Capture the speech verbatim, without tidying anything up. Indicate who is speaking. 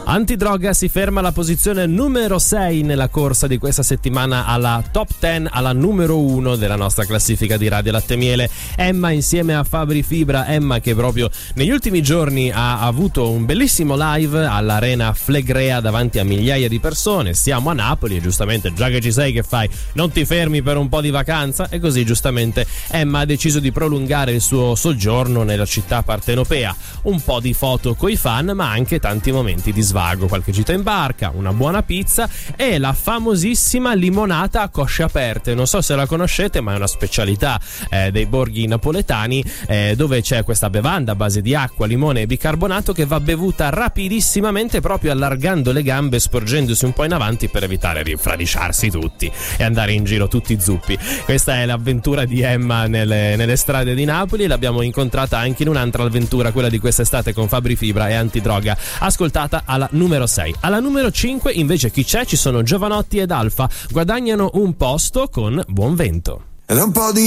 Speaker 1: Antidroga si ferma alla posizione numero sei nella corsa di questa settimana alla top dieci, alla numero uno della nostra classifica di Radio Latte Miele. Emma insieme a Fabri Fibra, Emma che proprio negli ultimi giorni ha avuto un bellissimo live all'Arena Flegrea davanti a migliaia di persone. Siamo a Napoli e giustamente, già che ci sei, che fai? Non ti fermi per un po' di vacanza? E così giustamente Emma ha deciso di prolungare il suo soggiorno nella città partenopea. Un po' di foto coi fan, ma anche tanti momenti di svago, qualche gita in barca, una buona pizza e la famosissima limonata a cosce aperte. Non so se la conoscete, ma è una specialità eh, dei borghi napoletani, eh, dove c'è questa bevanda a base di acqua, limone e bicarbonato che va bevuta rapidissimamente, proprio allargando le gambe, sporgendosi un po' in avanti per evitare di infradiciarsi tutti e andare in giro tutti zuppi. Questa è l'avventura di Emma nelle, nelle strade di Napoli. L'abbiamo incontrata anche in un'altra avventura, quella di quest'estate con Fabri Fibra e Antidroga, ascoltata alla numero sei. Alla numero cinque invece chi c'è? Ci sono Giovanotti ed Alfa, guadagnano un posto con Buon Vento.
Speaker 2: Ed un po' di